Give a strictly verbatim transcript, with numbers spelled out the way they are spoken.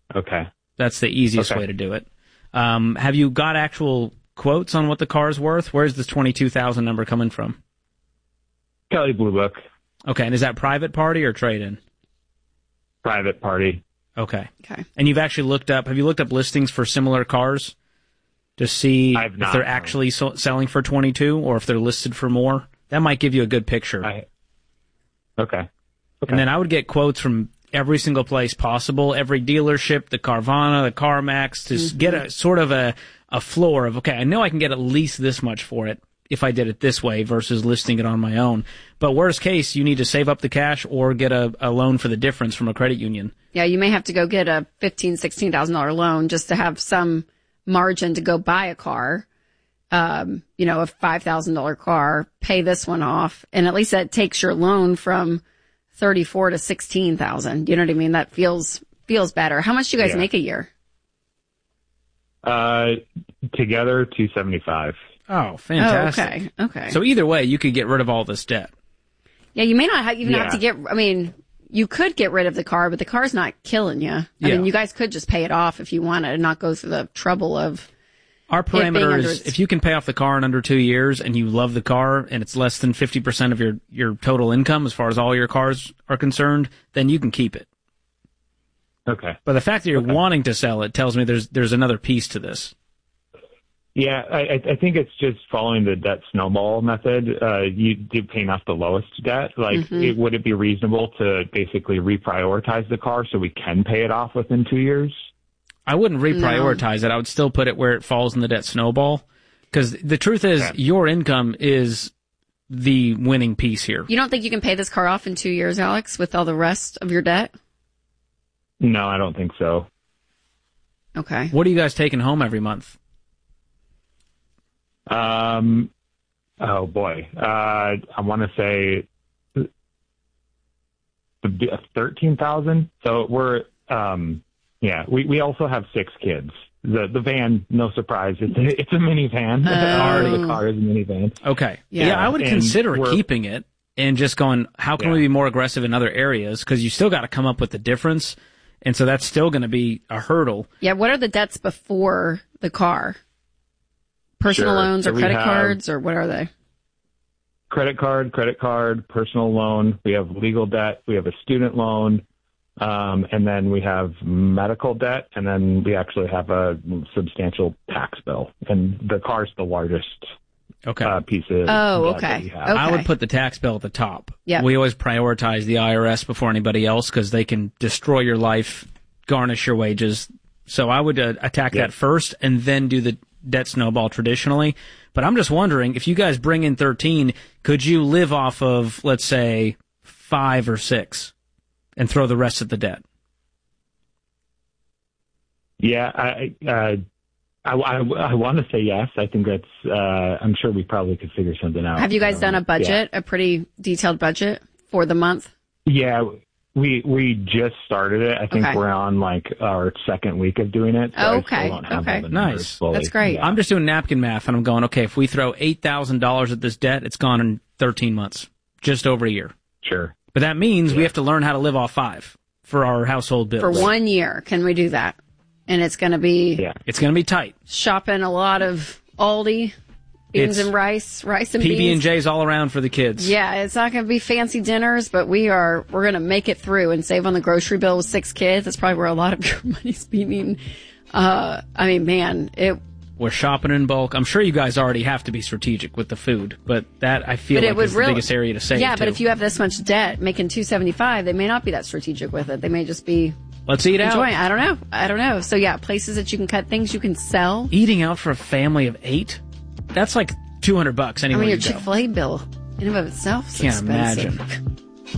Okay. That's the easiest okay. way to do it. Um, have you got actual quotes on what the car's worth? Where's this twenty-two thousand number coming from? Kelley Blue Book. Okay, and is that private party or trade-in? Private party. Okay. Okay. And you've actually looked up, have you looked up listings for similar cars to see I've if not, they're no. actually so- selling for twenty-two or if they're listed for more? That might give you a good picture. I, okay. okay. And then I would get quotes from every single place possible, every dealership, the Carvana, the CarMax, to mm-hmm. get a sort of a, a floor of, okay, I know I can get at least this much for it if I did it this way versus listing it on my own. But worst case, you need to save up the cash or get a, a loan for the difference from a credit union. Yeah, you may have to go get a fifteen thousand dollars, sixteen thousand dollars loan just to have some margin to go buy a car. Um, you know, a five thousand dollars car, pay this one off, and at least that takes your loan from thirty-four to sixteen thousand. You know what I mean? That feels feels better. How much do you guys yeah. make a year? Uh, together two seventy-five. Oh, fantastic. Oh, okay. Okay. So either way, you could get rid of all this debt. Yeah, you may not have, even yeah. have to get, I mean, you could get rid of the car, but the car's not killing you. I yeah. mean, you guys could just pay it off if you wanted and not go through the trouble of Our parameter is if you can pay off the car in under two years and you love the car and it's less than fifty percent of your, your total income as far as all your cars are concerned, then you can keep it. Okay. But the fact that you're okay. wanting to sell it tells me there's there's another piece to this. Yeah, I, I think it's just following the debt snowball method. Uh, you do paying off the lowest debt. Like, Mm-hmm. it, would it be reasonable to basically reprioritize the car so we can pay it off within two years? I wouldn't reprioritize no. it. I would still put it where it falls in the debt snowball. Because the truth is, okay. your income is the winning piece here. You don't think you can pay this car off in two years, Alex, with all the rest of your debt? No, I don't think so. Okay. What are you guys taking home every month? Um, oh boy, uh, I want to say thirteen thousand. So we're, um, yeah, we, we also have six kids. The the van, no surprise, it's a, it's a minivan. Oh. The car is a minivan. Okay. Yeah, yeah I would and consider keeping it and just going, how can yeah. we be more aggressive in other areas? Because you still got to come up with the difference. And so that's still going to be a hurdle. Yeah, what are the debts before the car? Personal Sure. loans or so credit cards, or what are they? Credit card, credit card, personal loan. We have legal debt. We have a student loan. Um, and then we have medical debt. And then we actually have a substantial tax bill. And the car's the largest okay. uh, piece of Oh, debt that okay. we have. okay. I would put the tax bill at the top. Yeah. We always prioritize the I R S before anybody else because they can destroy your life, garnish your wages. So I would uh, attack Yeah. that first and then do the debt snowball traditionally. But I'm just wondering, if you guys bring in thirteen, could you live off of, let's say, five or six and throw the rest of the debt? Yeah, I, uh, I, I, I want to say yes. I think that's, uh, I'm sure we probably could figure something out. Have you guys um, done a budget, yeah. a pretty detailed budget for the month? Yeah, we we just started it. I think Okay. we're on like our second week of doing it. So Oh, I okay, still don't have okay. all the numbers Nice. fully. That's great. Yeah. I'm just doing napkin math, and I'm going, okay, if we throw eight thousand dollars at this debt, it's gone in thirteen months, just over a year. Sure. But that means Yeah. we have to learn how to live off five for our household bills. For one year, can we do that? And it's going to be Yeah. It's going to be tight. shopping a lot of Aldi, beans It's and rice, rice and P B and beans. J's all around for the kids. Yeah, it's not going to be fancy dinners, but we are, we're going to make it through and save on the grocery bill with six kids. That's probably where a lot of your money's being. Uh, I mean, man, it, We're shopping in bulk. I'm sure you guys already have to be strategic with the food, but that I feel but like it would is really, the biggest area to save. Yeah, but too. if you have this much debt, making two seventy-five, they may not be that strategic with it. They may just be Let's eat enjoying. out. I don't know. I don't know. So yeah, places that you can cut, things you can sell. Eating out for a family of eight? That's like two hundred bucks I anywhere mean, your you go. Chick-fil-A bill in and of itself is Can't expensive. imagine.